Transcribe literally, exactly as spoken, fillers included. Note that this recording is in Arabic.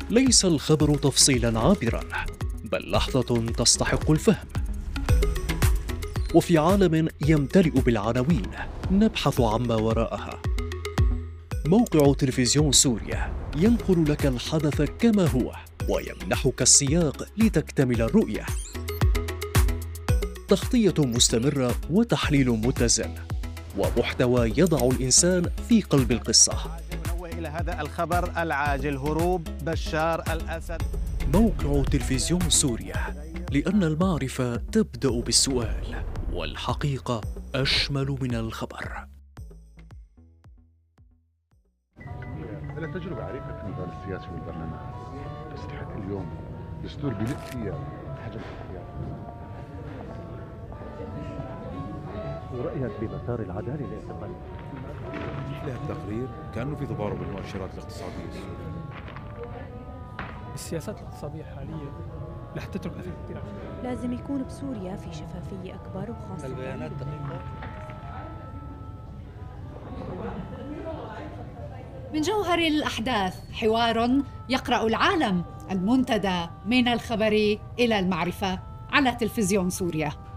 ليس الخبر تفصيلا عابرا، بل لحظة تستحق الفهم. وفي عالم يمتلئ بالعناوين نبحث عما وراءها. موقع تلفزيون سوريا ينقل لك الحدث كما هو ويمنحك السياق لتكتمل الرؤية. تغطية مستمرة وتحليل متزن ومحتوى يضع الإنسان في قلب القصة. إلى هذا الخبر العاجل: هروب بشار الأسد. موقع تلفزيون سوريا، لأن المعرفة تبدأ بالسؤال، والحقيقة أشمل من الخبر. أنا تجربة عريقة في المجال السياسي والبرلمان، بس لحد اليوم دستور بيلق فيها حجم الحياة. ورأيك بمسار العدالة لاعتقال له التقرير كأنه في تضارب المؤشرات الاقتصادية السورية. السياسات الاقتصادية حاليا رح تترك أثر كثير. لازم يكون بسوريا في شفافية أكبر، وخاصة البيانات دقيقة. من جوهر الأحداث حوار يقرأ العالم، المنتدى من الخبر إلى المعرفة على تلفزيون سوريا.